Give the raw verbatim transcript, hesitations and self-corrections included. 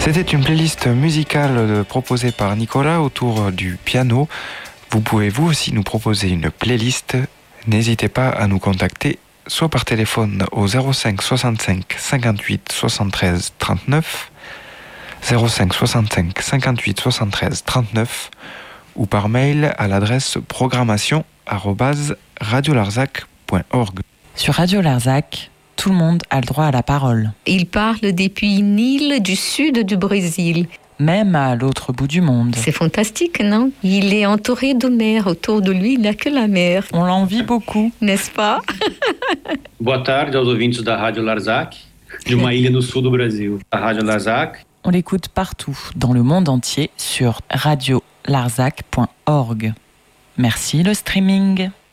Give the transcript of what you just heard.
C'était une playlist musicale proposée par Nicolas autour du piano. Vous pouvez vous aussi nous proposer une playlist. N'hésitez pas à nous contacter soit par téléphone au zéro cinq soixante-cinq cinquante-huit soixante-treize trente-neuf, zéro cinq soixante-cinq cinquante-huit soixante-treize trente-neuf ou par mail à l'adresse programmation arobase radiolarzac point org. Sur Radio Larzac, tout le monde a le droit à la parole. Il parle depuis une île du sud du Brésil. Même à l'autre bout du monde. C'est fantastique, non? Il est entouré de mer. Autour de lui, il n'y a que la mer. On l'envie beaucoup. N'est-ce pas? Boa tarde aos ouvintes da Rádio Larzac, de uma ilha no sul do Brasil. A Rádio Larzac. On l'écoute partout, dans le monde entier, sur radio larzac point org. Merci le streaming.